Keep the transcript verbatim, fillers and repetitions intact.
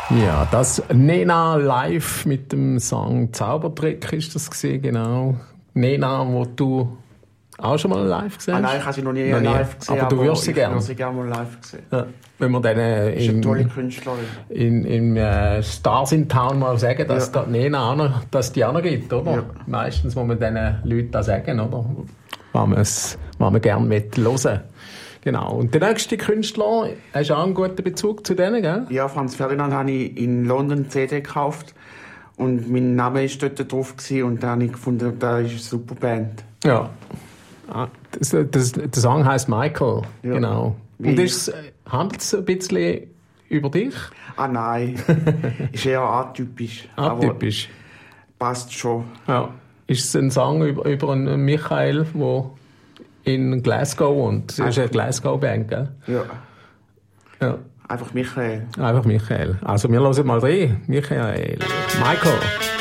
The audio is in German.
Ja, das Nena live mit dem Song Zaubertrick ist das gewesen, genau. Nena, wo du auch schon mal live gesehen hast? Ah, nein, ich habe sie noch nie noch live nie. gesehen. Aber du würdest sie gerne? Ich würde sie gerne mal live sehen. Ja. Wenn wir dann äh, ist eine im, tolle Künstlerin. in, in äh, Stars in Town mal sagen, dass, Ja. da Nena auch noch, dass die auch noch gibt, oder? Ja. Meistens muss man diesen Leuten das sagen, oder? Was man gerne mit hören. Genau. Und der nächste Künstler, hast du auch einen guten Bezug zu denen, gell? Ja, Franz Ferdinand habe ich in London C D gekauft und mein Name war dort drauf gewesen, und dann habe ich gefunden, das ist eine super Band. Ja. Ah, Das, das, der Song heisst Michael, Ja. genau. Wie- Und ist, handelt es ein bisschen über dich? Ah nein, ist eher atypisch. Atypisch. Aber passt schon. Ja. Ist es ein Song über, über einen Michael, der in Glasgow wohnt? Das ist eine Glasgow-Band, gell? Ja, Ja. einfach Michael. Einfach Michael. Also wir hören mal rein. Michael. Michael.